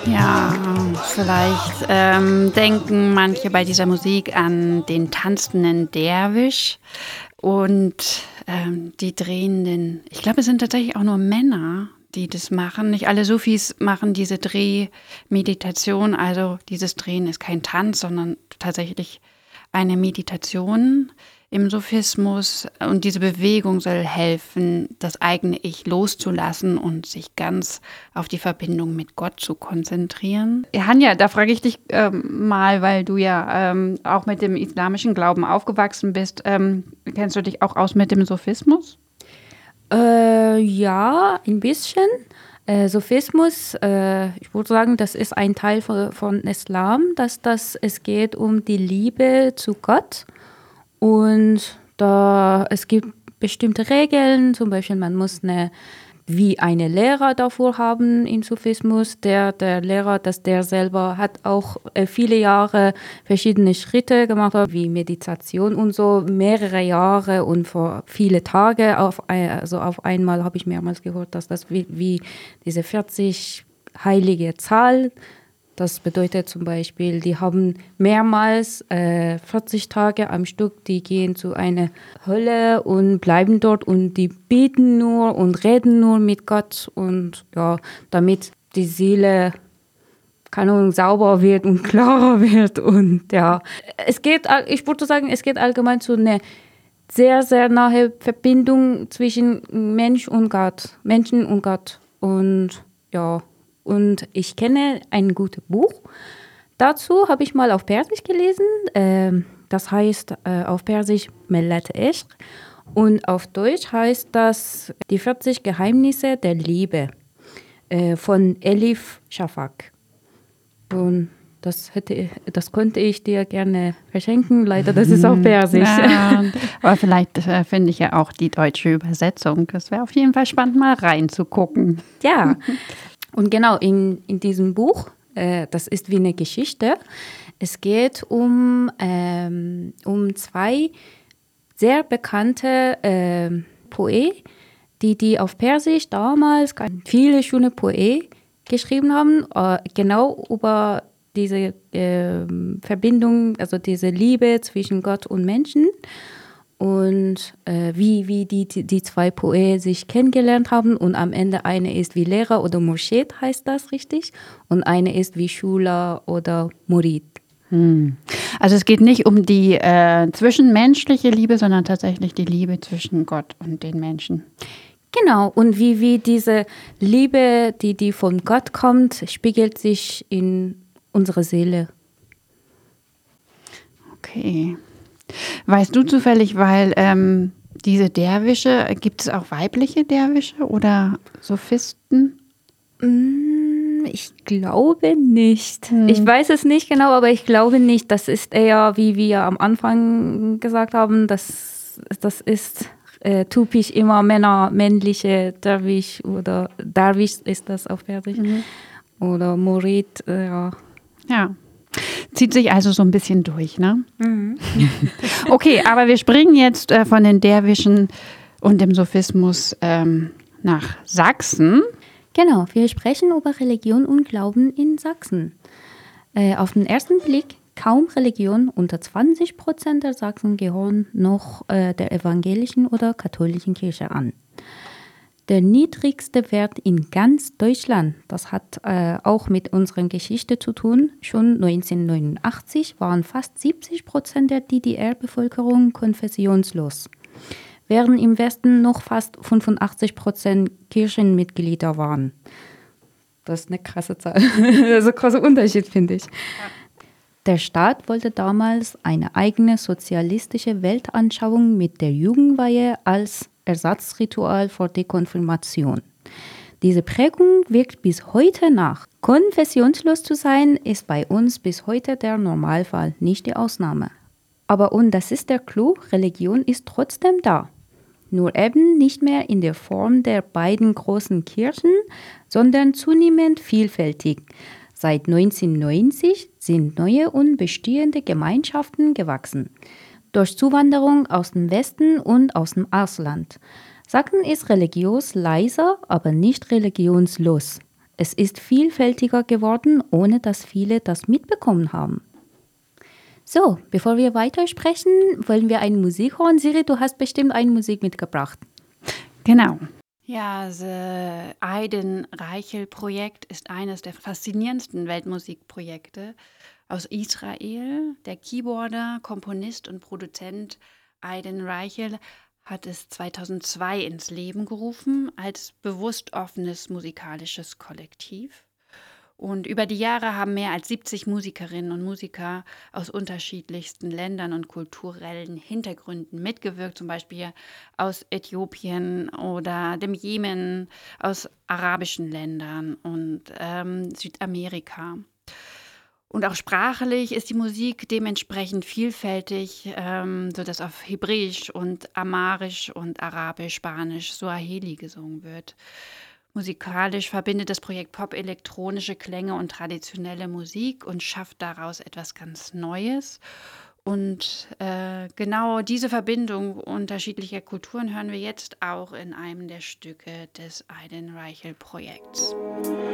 Ja, vielleicht denken manche bei dieser Musik an den tanzenden Derwisch und die drehenden. Ich glaube, es sind tatsächlich auch nur Männer, die das machen. Nicht alle Sufis machen diese Drehmeditation. Also dieses Drehen ist kein Tanz, sondern tatsächlich eine Meditation im Sufismus. Und diese Bewegung soll helfen, das eigene Ich loszulassen und sich ganz auf die Verbindung mit Gott zu konzentrieren. Hanja, da frage ich dich mal, weil du ja auch mit dem islamischen Glauben aufgewachsen bist. Kennst du dich auch aus mit dem Sufismus? Ja, ein bisschen. Sufismus, ich würde sagen, das ist ein Teil von Islam, es geht um die Liebe zu Gott und es gibt bestimmte Regeln, zum Beispiel man muss wie eine Lehrer davor haben in Sufismus. Der Lehrer, der selber hat auch viele Jahre verschiedene Schritte gemacht, wie Meditation und so, mehrere Jahre und vor viele Tage. Auf einmal habe ich mehrmals gehört, dass das wie diese 40 heilige Zahl. Das bedeutet zum Beispiel, die haben mehrmals 40 Tage am Stück, die gehen zu einer Hölle und bleiben dort und die beten nur und reden nur mit Gott und ja, damit die Seele, keine Ahnung, sauber wird und klarer wird und ja, ich würde sagen, es geht allgemein zu einer sehr, sehr nahe Verbindung zwischen Menschen und Gott und ja. Und ich kenne ein gutes Buch. Dazu habe ich mal auf Persisch gelesen. Das heißt auf Persisch Millat Ishq. Und auf Deutsch heißt das Die 40 Geheimnisse der Liebe von Elif Shafak. Und das konnte ich dir gerne verschenken. Leider, das ist auf Persisch. Ja, aber vielleicht finde ich ja auch die deutsche Übersetzung. Das wäre auf jeden Fall spannend, mal reinzugucken. Ja. Und genau, in diesem Buch, das ist wie eine Geschichte, es geht um zwei sehr bekannte Poeten, die auf Persisch damals viele schöne Poeten geschrieben haben, genau über diese Verbindung, also diese Liebe zwischen Gott und Menschen. Und wie die zwei Poeten sich kennengelernt haben. Und am Ende eine ist wie Lehrer oder Murshid, heißt das richtig. Und eine ist wie Schüler oder Murid. Also es geht nicht um die zwischenmenschliche Liebe, sondern tatsächlich die Liebe zwischen Gott und den Menschen. Genau, und wie diese Liebe, die von Gott kommt, spiegelt sich in unserer Seele. Okay. Weißt du zufällig, weil diese Derwische, gibt es auch weibliche Derwische oder Sophisten? Ich glaube nicht. Ich weiß es nicht genau, aber ich glaube nicht. Das ist eher, wie wir am Anfang gesagt haben, das ist typisch immer männliche Derwisch oder Derwisch ist das auf Persisch. Oder Murid, ja. Ja. Zieht sich also so ein bisschen durch, ne? Okay, aber wir springen jetzt von den Derwischen und dem Sophismus nach Sachsen. Genau, wir sprechen über Religion und Glauben in Sachsen. Auf den ersten Blick kaum Religion, unter 20% der Sachsen gehören noch der evangelischen oder katholischen Kirche an. Der niedrigste Wert in ganz Deutschland, das hat auch mit unserer Geschichte zu tun. Schon 1989 waren fast 70% der DDR-Bevölkerung konfessionslos, während im Westen noch fast 85% Kirchenmitglieder waren. Das ist eine krasse Zahl, das ist ein krasser Unterschied, finde ich. Ja. Der Staat wollte damals eine eigene sozialistische Weltanschauung mit der Jugendweihe als Ersatzritual vor der Konfirmation. Diese Prägung wirkt bis heute nach. Konfessionslos zu sein, ist bei uns bis heute der Normalfall, nicht die Ausnahme. Aber, und das ist der Clou, Religion ist trotzdem da. Nur eben nicht mehr in der Form der beiden großen Kirchen, sondern zunehmend vielfältig. Seit 1990 sind neue und bestehende Gemeinschaften gewachsen. Durch Zuwanderung aus dem Westen und aus dem Ausland. Sachsen ist religiös leiser, aber nicht religionslos. Es ist vielfältiger geworden, ohne dass viele das mitbekommen haben. So, bevor wir weitersprechen, wollen wir eine Musik hören. Siri, du hast bestimmt eine Musik mitgebracht. Genau. Ja, das Aydin Reichel-Projekt ist eines der faszinierendsten Weltmusikprojekte aus Israel. Der Keyboarder, Komponist und Produzent Aydin Reichel hat es 2002 ins Leben gerufen als bewusst offenes musikalisches Kollektiv. Und über die Jahre haben mehr als 70 Musikerinnen und Musiker aus unterschiedlichsten Ländern und kulturellen Hintergründen mitgewirkt, zum Beispiel aus Äthiopien oder dem Jemen, aus arabischen Ländern und Südamerika. Und auch sprachlich ist die Musik dementsprechend vielfältig, sodass auf Hebräisch und Amharisch und Arabisch, Spanisch, Suaheli gesungen wird. Musikalisch verbindet das Projekt Pop elektronische Klänge und traditionelle Musik und schafft daraus etwas ganz Neues. Und genau diese Verbindung unterschiedlicher Kulturen hören wir jetzt auch in einem der Stücke des Aydin Reichel Projekts.